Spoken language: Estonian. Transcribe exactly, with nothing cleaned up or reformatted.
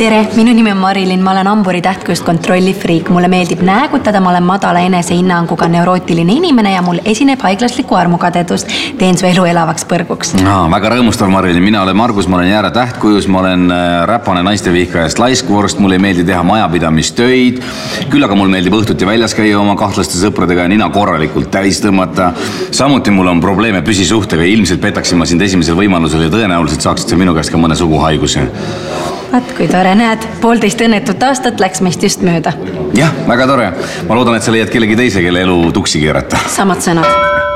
Tere, minu nimi on Marilyn, ma olen hamburi tähtkujust kontrolliv friik. Mulle meeldib näägutada, ma olen madala enesehinnanguga neurootiline inimene ja mul esineb haiglaslikku armukadedust. Teen su elu elavaks põrguks. No, väga rõõmustav, Marilyn. Mina olen Margus, ma olen Jäära tähtkujus, ma olen räpane naistevihkajast laiskvorst, mulle ei meeldi teha majapidamistöid. Küll aga mul meeldib õhtuti väljas käia oma kahtlaste sõpradega ja nina korralikult täis tõmmata. Samuti mul on probleeme püsisuhtega. Ilmselt petaksin ma sind esimesel võimalusel ja tõenäoliselt saaksid sa minu käest ka mõne suguhaiguse. Vaat, kui tore näed, poolteist õnnetut aastat läks meist just mööda. Jah, väga tore. Ma loodan, et sa leiad kellegi teise, kelle elu tuksi keerata. Samad sõnad.